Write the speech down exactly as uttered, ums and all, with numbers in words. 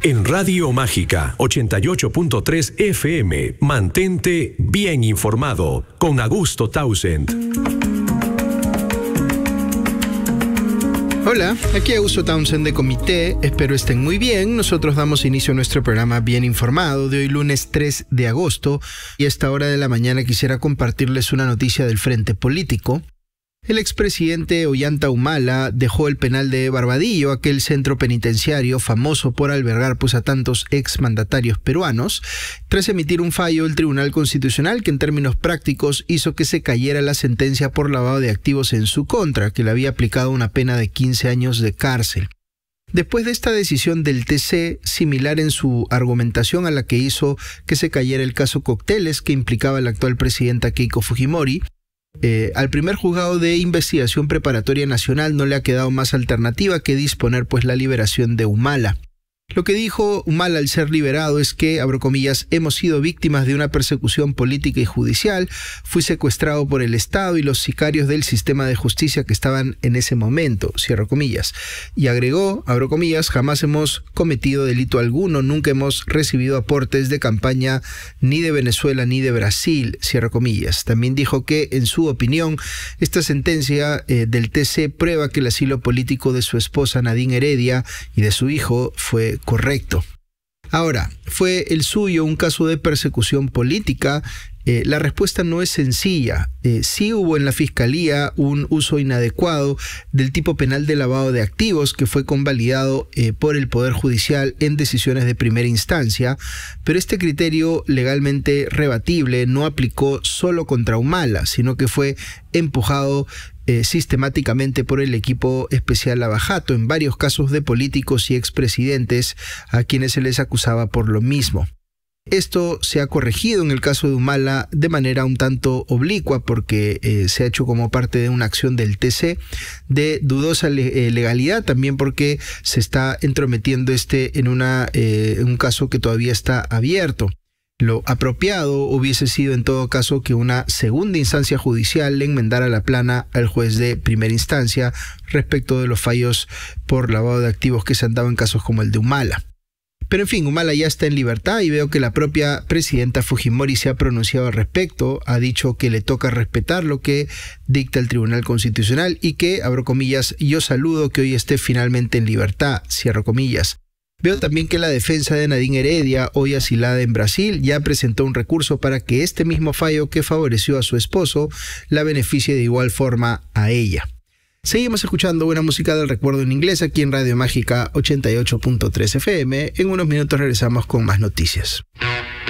En Radio Mágica ochenta y ocho punto tres F M, mantente bien informado con Augusto Townsend. Hola, aquí Augusto Townsend de Comité, espero estén muy bien. Nosotros damos inicio a nuestro programa Bien Informado de hoy lunes tres de agosto y a esta hora de la mañana quisiera compartirles una noticia del frente político. El expresidente Ollanta Humala dejó el penal de Barbadillo, aquel centro penitenciario famoso por albergar pues a tantos exmandatarios peruanos, tras emitir un fallo del Tribunal Constitucional que en términos prácticos hizo que se cayera la sentencia por lavado de activos en su contra, que le había aplicado una pena de quince años de cárcel. Después de esta decisión del T C, similar en su argumentación a la que hizo que se cayera el caso Cocteles, que implicaba a la actual presidenta Keiko Fujimori, Eh, al primer juzgado de investigación preparatoria nacional no le ha quedado más alternativa que disponer pues la liberación de Humala. Lo que dijo Humala al ser liberado es que, abro comillas, hemos sido víctimas de una persecución política y judicial, fui secuestrado por el Estado y los sicarios del sistema de justicia que estaban en ese momento, cierro comillas. Y agregó, abro comillas, jamás hemos cometido delito alguno, nunca hemos recibido aportes de campaña ni de Venezuela ni de Brasil, cierro comillas. También dijo que, en su opinión, esta sentencia eh, del T C prueba que el asilo político de su esposa Nadine Heredia y de su hijo fue correcto. Ahora, ¿fue el suyo un caso de persecución política? Eh, la respuesta no es sencilla. Eh, sí hubo en la Fiscalía un uso inadecuado del tipo penal de lavado de activos que fue convalidado eh, por el Poder Judicial en decisiones de primera instancia, pero este criterio legalmente rebatible no aplicó solo contra Humala, sino que fue empujado Eh, sistemáticamente por el equipo especial Lavajato en varios casos de políticos y expresidentes a quienes se les acusaba por lo mismo. Esto se ha corregido en el caso de Humala de manera un tanto oblicua porque eh, se ha hecho como parte de una acción del T C de dudosa le- eh, legalidad, también porque se está entrometiendo este en una, eh, un caso que todavía está abierto. Lo apropiado hubiese sido en todo caso que una segunda instancia judicial le enmendara la plana al juez de primera instancia respecto de los fallos por lavado de activos que se han dado en casos como el de Humala. Pero en fin, Humala ya está en libertad y veo que la propia presidenta Fujimori se ha pronunciado al respecto, ha dicho que le toca respetar lo que dicta el Tribunal Constitucional y que, abro comillas, yo saludo que hoy esté finalmente en libertad, cierro comillas. Veo también que la defensa de Nadine Heredia, hoy asilada en Brasil, ya presentó un recurso para que este mismo fallo que favoreció a su esposo la beneficie de igual forma a ella. Seguimos escuchando buena música del recuerdo en inglés aquí en Radio Mágica ochenta y ocho punto tres F M. En unos minutos regresamos con más noticias.